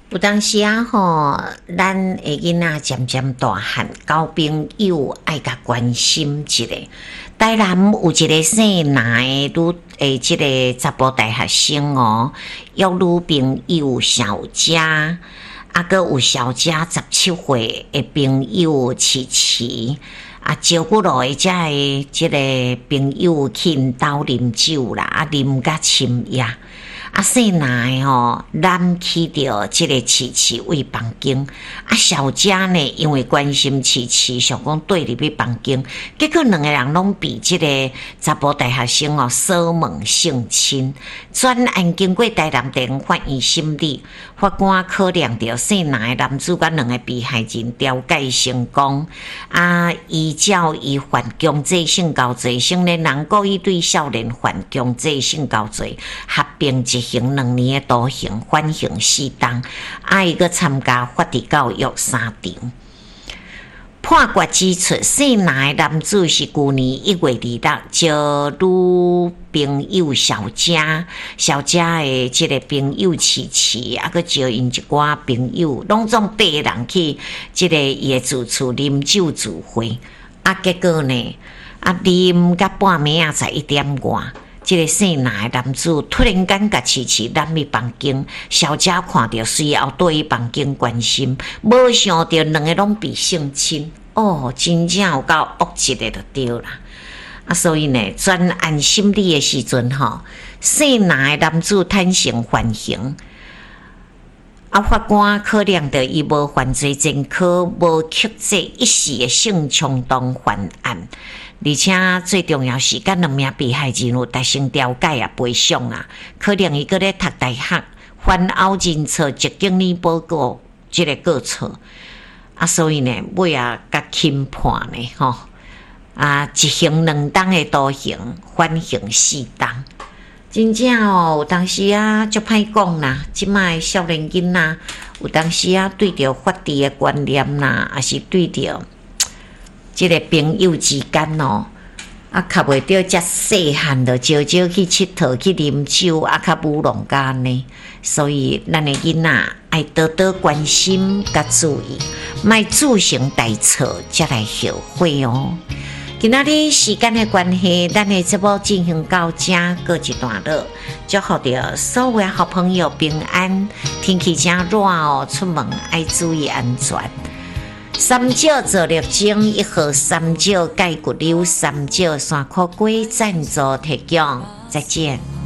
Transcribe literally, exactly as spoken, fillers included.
有当时啊吼，咱的囡仔渐渐大汉，交朋友爱甲关心一下。台南有一个姓男的女诶，即、这个查甫大学生哦，约女朋友小佳，啊，阁有小佳十七岁的朋友琪琪，啊，招过来遮的即个朋友去因兜啉酒啦，啊，啉甲深夜。啊，细男吼，揽去着即个琪琪为房间，啊，小佳呢，因为关心琪琪，想讲对入去房间，结果两个人拢被即个查甫大学生哦锁门性侵。专案经过台南地方法院审理，法官考量着细男的男主甲两个被害人调解成功，啊，依照伊犯强制性交罪，成年人故意对少年犯强制性交罪，合并执行两年的徒刑，缓刑四档，啊，伊个参加法治教育三场。判决指出，姓男的男子是去年一月二日招女朋友小佳，小佳的即个朋友琪琪，啊，佮招因一寡朋友，拢总八个人去即个伊的住处啉酒聚会，啊，结果呢，啊，啉到半暝啊，才一点外。这个姓男的男子突然间甲琪琪揽入房间，小佳看到随后对伊房间关心，无想到两个拢被性侵，哦，真正有够恶质的就对啦。啊，所以呢，专案审理的时阵吼，姓男的男子坦承犯行，啊，法官考量到伊无犯罪前科，无曲折一时的性冲动犯案。而且最重要是，甲两名被害人有达成调解啊、赔偿啊，可能伊搁咧读大学，饭后认错，一经理报告即个过错啊，所以呢，尾啊甲轻判呢，吼啊，执行两档的徒刑，缓刑四档。真正哦，有当时啊，足歹讲啦，即摆少年囡仔有当时啊，对着法治的观念啦，也是对着。即个朋友之间哦，啊，较袂着遮细汉就招招去佚佗去啉酒，啊，较舞弄干呢。所以咱的囡仔爱多多关心甲注意，莫自行大错，才来后悔哦。今仔日时间的关系，咱的节目进行到这告一段落，祝福着所有的好朋友平安。天气真热哦，出门爱注意安全。三角做绿精，一盒三角钙骨溜，三角山苦龟赞助提供，再见。